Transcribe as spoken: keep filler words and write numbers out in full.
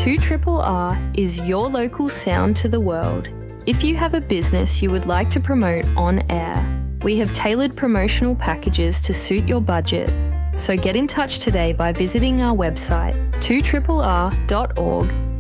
two R R is your local sound to the world. If you have a business you would like to promote on air, we have tailored promotional packages to suit your budget. So get in touch today by visiting our website two R R dot org